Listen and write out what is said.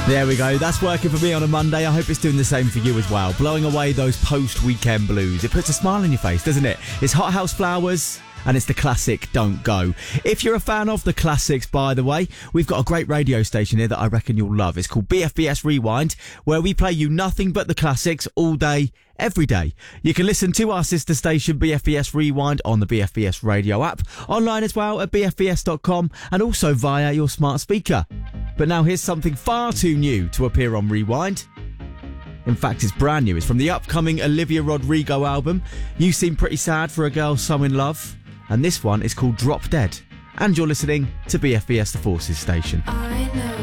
There we go. That's working for me on a Monday. I hope it's doing the same for you as well. Blowing away those post-weekend blues. It puts a smile on your face, doesn't it? It's Hot House Flowers and it's the classic Don't Go. If you're a fan of the classics, by the way, we've got a great radio station here that I reckon you'll love. It's called BFBS Rewind, where we play you nothing but the classics all day, every day. You can listen to our sister station BFBS Rewind on the BFBS radio app, online as well at bfbs.com and also via your smart speaker. But now here's something far too new to appear on Rewind. In fact, it's brand new. It's from the upcoming Olivia Rodrigo album, You Seem Pretty Sad for a Girl So In Love. And this one is called Drop Dead. And you're listening to BFBS The Forces station.